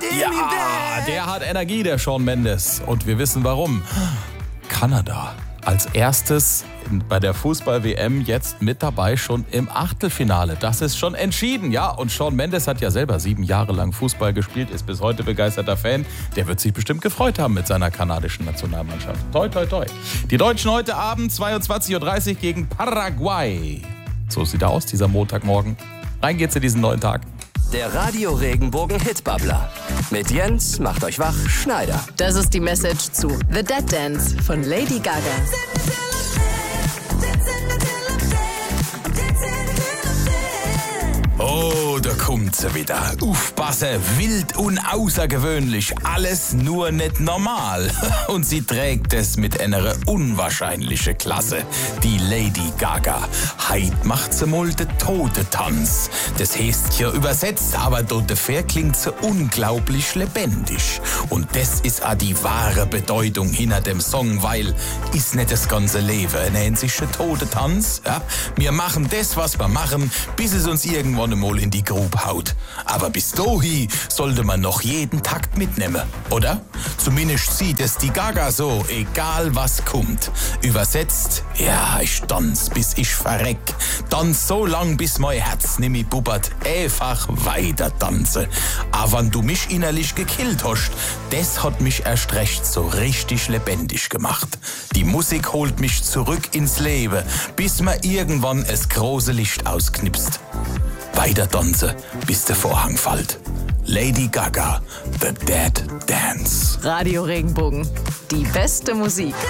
Ja, der hat Energie, der Shawn Mendes. Und wir wissen warum. Kanada als erstes bei der Fußball-WM jetzt mit dabei, schon im Achtelfinale. Das ist schon entschieden, ja. Und Shawn Mendes hat ja selber 7 Jahre lang Fußball gespielt, ist bis heute begeisterter Fan. Der wird sich bestimmt gefreut haben mit seiner kanadischen Nationalmannschaft. Toi, toi, toi. Die Deutschen heute Abend 22.30 Uhr gegen Paraguay. So sieht er aus, dieser Montagmorgen. Rein geht's in diesen neuen Tag. Der Radio Regenbogen Hitbabbler. Mit Jens macht euch wach, Schneider. Das ist die Message zu The Dead Dance von Lady Gaga. Oh, da kommt sie wieder. Aufpassen, wild und außergewöhnlich. Alles nur nicht normal. Und sie trägt es mit einer unwahrscheinlichen Klasse. Die Lady Gaga. Heit macht sie mal den Totentanz. Das heißt hier übersetzt, aber dafür klingt sie unglaublich lebendig. Und das ist auch die wahre Bedeutung hinter dem Song, weil ist nicht das ganze Leben ein einziger Totentanz. Ja? Wir machen das, was wir machen, bis es uns irgendwann mal in die Grube haut. Aber bis dahin sollte man noch jeden Takt mitnehmen, oder? Zumindest sieht es die Gaga so, egal was kommt. Übersetzt, ja, ich tanz, bis ich verreck. Tanz so lang, bis mein Herz nimmi bubbert. Einfach weiter tanzen. Aber wenn du mich innerlich gekillt hast, das hat mich erst recht so richtig lebendig gemacht. Die Musik holt mich zurück ins Leben, bis man irgendwann das große Licht ausknipst. Weiter tanzen, bis der Vorhang fällt. Lady Gaga, The Dead Dance. Radio Regenbogen, die beste Musik.